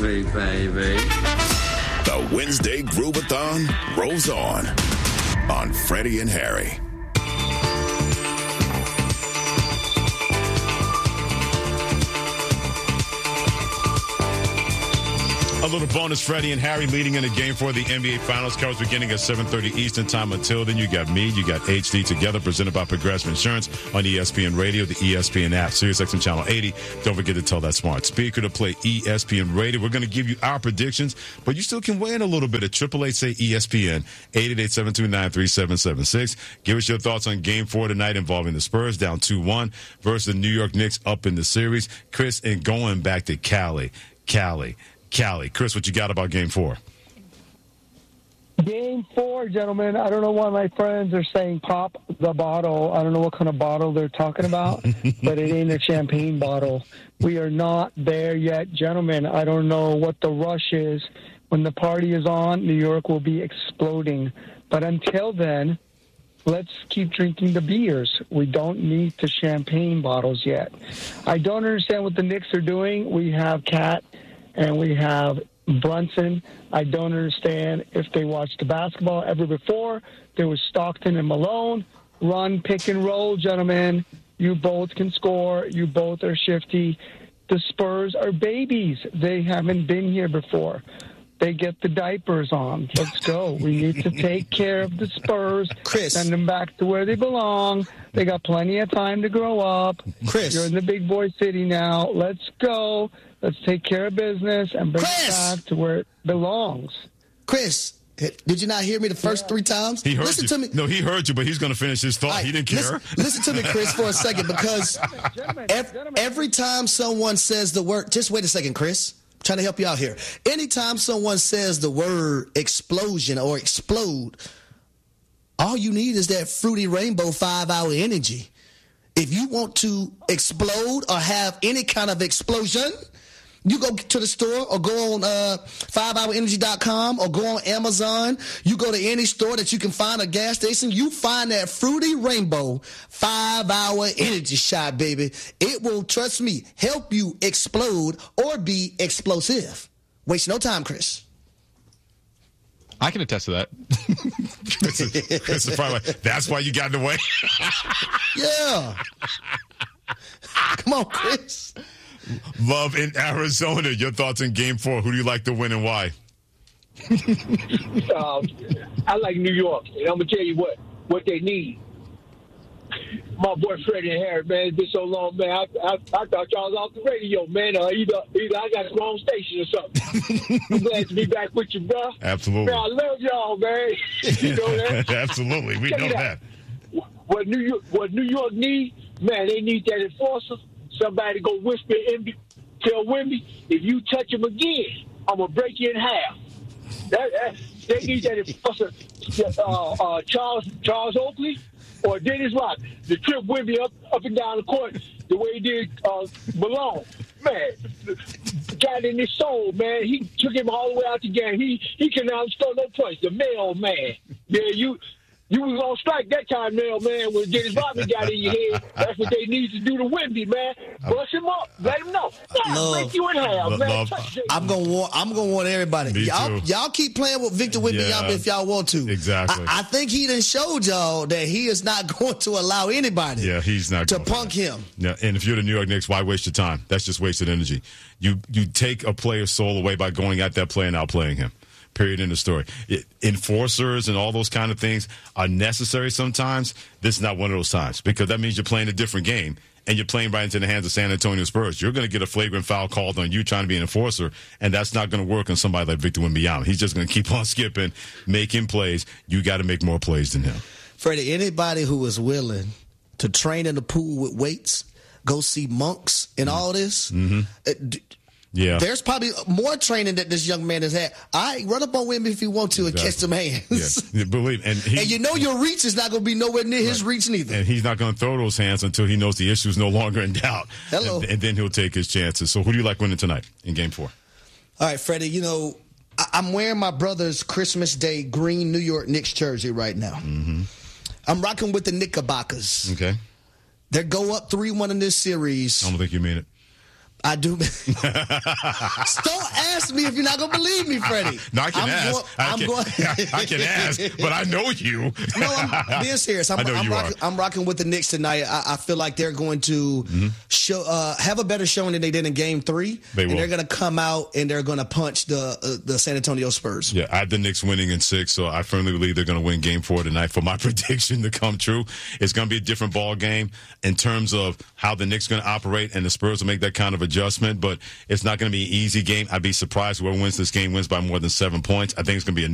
gravy, baby. The Wednesday Groovathon rolls on Freddie and Harry. A little bonus, Freddie and Harry leading in the game for the NBA Finals. Cards beginning at 7:30 Eastern Time. Until then, you got me, you got HD together, presented by Progressive Insurance on ESPN Radio, the ESPN app, SiriusXM Channel 80. Don't forget to tell that smart speaker to play ESPN Radio. We're going to give you our predictions, but you still can weigh in a little bit at 888-SAY-ESPN, 888-729-3776. Give us your thoughts on Game 4 tonight involving the Spurs down 2-1 versus the New York Knicks up in the series. Chris, and going back to Cali. Chris, what you got about Game 4? Game 4, gentlemen. I don't know why my friends are saying pop the bottle. I don't know what kind of bottle they're talking about, but it ain't a champagne bottle. We are not there yet, gentlemen. I don't know what the rush is. When the party is on, New York will be exploding. But until then, let's keep drinking the beers. We don't need the champagne bottles yet. I don't understand what the Knicks are doing. We have Cat and we have Brunson. I don't understand if they watched the basketball ever before. There was Stockton and Malone. Run, pick, and roll, gentlemen. You both can score. You both are shifty. The Spurs are babies. They haven't been here before. They get the diapers on. Let's go. We need to take care of the Spurs. Chris. Send them back to where they belong. They got plenty of time to grow up. Chris. You're in the big boy city now. Let's go. Let's take care of business and bring it back to where it belongs. Chris, did you not hear me the first 3 times? He heard listen you. to me. No, he heard you, but he's going to finish his thought. Right, he didn't care. Listen to me, Chris, for a second, because every time someone says the word, just wait a second, Chris. I'm trying to help you out here. Anytime someone says the word explosion or explode, all you need is that Fruity Rainbow 5-hour energy. If you want to explode or have any kind of explosion, you go to the store or go on 5hourenergy.com or go on Amazon. You go to any store that you can find a gas station. You find that Fruity Rainbow 5-hour energy shot, baby. It will, trust me, help you explode or be explosive. Waste no time, Chris. I can attest to that. Chris is probably like, that's why you got in the way. Yeah. Come on, Chris. Love in Arizona. Your thoughts in Game 4. Who do you like to win and why? I like New York, and I'm going to tell you what they need. My boy Freddie and Harry, man, it's been so long, man. I thought y'all was off the radio, man. Either I got the wrong station or something. I'm glad to be back with you, bro. Absolutely. Man, I love y'all, man. You know that? Absolutely. We know that. What New York need, man, they need that enforcer. Somebody go whisper in, tell Wemby, if you touch him again, I'm going to break you in half. They need that enforcer. Charles Oakley or Dennis Rodman to trip Wemby up and down the court the way he did Malone. Man, got in his soul, man. He took him all the way out the game. He can now score no points. The mailman. Yeah, you was on strike that time, man, when Dennis Rodman got in your head. That's what they need to do to Wemby, man. Bust him up. Let him know. Break you in half, man. I'm gonna warn everybody. Y'all keep playing with Victor Wembanyama if y'all want to. Exactly. I think he done showed y'all that he is not going to allow anybody he's not to punk him. Yeah, and if you're the New York Knicks, why waste your time? That's just wasted energy. You take a player's soul away by going at that player and outplaying him. Period. In the story. Enforcers and all those kind of things are necessary sometimes. This is not one of those times because that means you're playing a different game and you're playing right into the hands of San Antonio Spurs. You're going to get a flagrant foul called on you trying to be an enforcer, and that's not going to work on somebody like Victor Wembanyama. He's just going to keep on skipping, making plays. You got to make more plays than him. Freddie, anybody who is willing to train in the pool with weights, go see monks and all this, yeah, there's probably more training that this young man has had. Run up on Wemby if you want to and catch some hands. Yeah, believe and you know your reach is not going to be nowhere near his reach neither. And he's not going to throw those hands until he knows the issue is no longer in doubt. Hello. And then he'll take his chances. So who do you like winning tonight in Game 4? All right, Freddie, you know, I'm wearing my brother's Christmas Day green New York Knicks jersey right now. Mm-hmm. I'm rocking with the Knickerbockers. Okay. They go up 3-1 in this series. I don't think you mean it. I do. Don't ask me if you're not going to believe me, Freddie. No, I can ask. I can ask, but I know you. No, I'm being serious. I'm rocking with the Knicks tonight. I feel like they're going to have a better showing than they did in Game 3. They're going to come out and they're going to punch the San Antonio Spurs. Yeah, I have the Knicks winning in 6, so I firmly believe they're going to win Game 4 tonight. For my prediction to come true, it's going to be a different ball game in terms of how the Knicks are going to operate, and the Spurs will make that kind of adjustment, but it's not going to be an easy game. I'd be surprised whoever wins this game wins by more than 7 points. I think it's going to be a